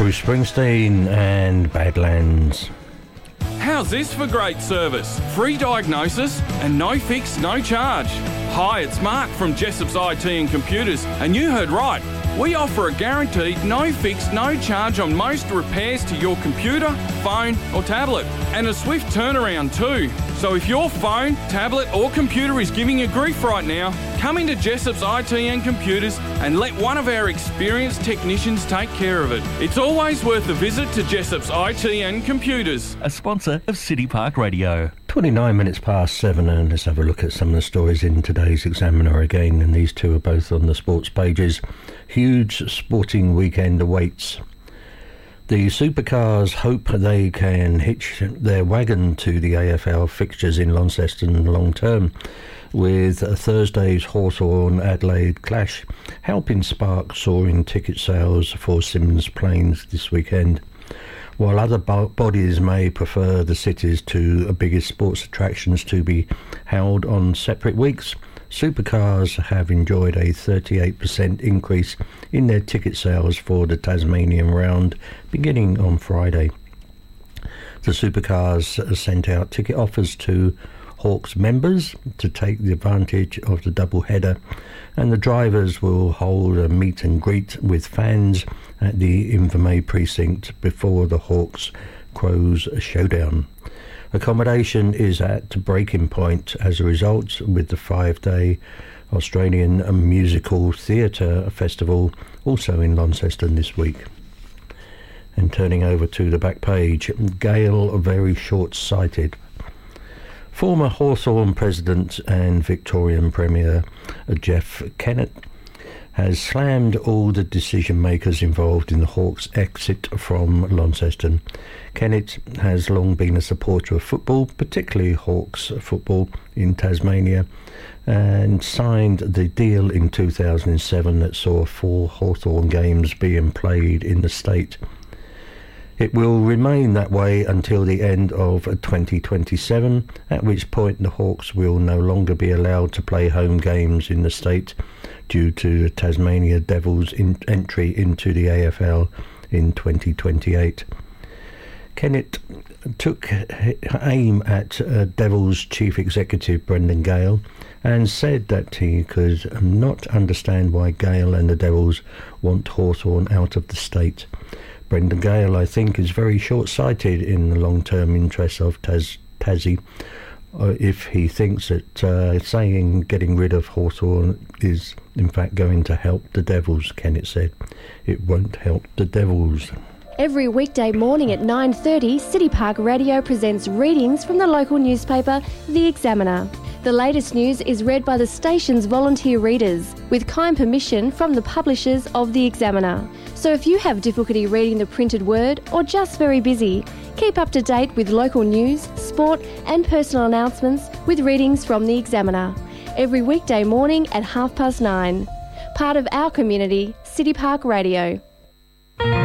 Bruce Springsteen and Badlands. How's this for great service? Free diagnosis and no fix, no charge. Hi, it's Mark from Jessop's IT and Computers, and you heard right. We offer a guaranteed no fix, no charge on most repairs to your computer, phone or tablet, and a swift turnaround too. So if your phone, tablet or computer is giving you grief right now, come into Jessop's IT and Computers and let one of our experienced technicians take care of it. It's always worth a visit to Jessop's IT and Computers. A sponsor of City Park Radio. 29 minutes past 7, and let's have a look at some of the stories in today's Examiner again, and these two are both on the sports pages. Huge sporting weekend awaits. The supercars hope they can hitch their wagon to the AFL fixtures in Launceston long term, with Thursday's Hawthorn-Adelaide clash helping spark soaring ticket sales for Simmons Plains this weekend. While other bodies may prefer the city's two biggest sports attractions to be held on separate weeks, supercars have enjoyed a 38% increase in their ticket sales for the Tasmanian round beginning on Friday. The supercars sent out ticket offers to Hawks members to take the advantage of the double header, and the drivers will hold a meet and greet with fans at the Invermay precinct before the Hawks Crows showdown. Accommodation is at breaking point as a result, with the 5-day Australian Musical Theatre Festival also in Launceston this week. And turning over to the back page, Gale very short-sighted. Former Hawthorn President and Victorian Premier Jeff Kennett has slammed all the decision makers involved in the Hawks' exit from Launceston. Kennett has long been a supporter of football, particularly Hawks football in Tasmania, and signed the deal in 2007 that saw 4 Hawthorn games being played in the state. It will remain that way until the end of 2027, at which point the Hawks will no longer be allowed to play home games in the state due to the Tasmania Devils' entry into the AFL in 2028. Kennett took aim at Devils chief executive Brendan Gale and said that he could not understand why Gale and the Devils want Hawthorn out of the state. Brendan Gale, I think, is very short-sighted in the long-term interests of Tassie. If he thinks that getting rid of Hawthorn is in fact going to help the Devils, Kennett said. It won't help the Devils. Every weekday morning at 9:30, City Park Radio presents readings from the local newspaper, The Examiner. The latest news is read by the station's volunteer readers, with kind permission from the publishers of The Examiner. So if you have difficulty reading the printed word or just very busy, keep up to date with local news, sport and personal announcements with readings from The Examiner. Every weekday morning at 9:30. Part of our community, City Park Radio.